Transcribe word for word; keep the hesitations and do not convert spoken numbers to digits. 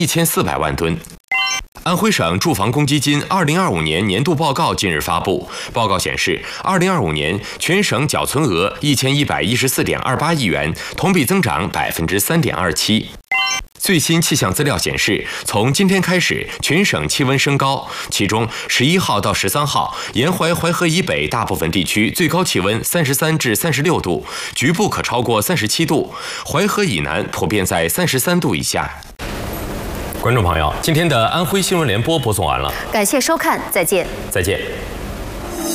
一千四百万吨。安徽省住房公积金二零二五年年度报告近日发布，报告显示，二零二五年全省缴存额一千一百一十四点二八亿元，同比增长百分之三点二七。最新气象资料显示，从今天开始，全省气温升高，其中十一号到十三号，沿淮淮河以北大部分地区最高气温三十三至三十六度，局部可超过三十七度；淮河以南普遍在三十三度以下。观众朋友，今天的安徽新闻联播播送完了， 感谢收看，再见。 再见。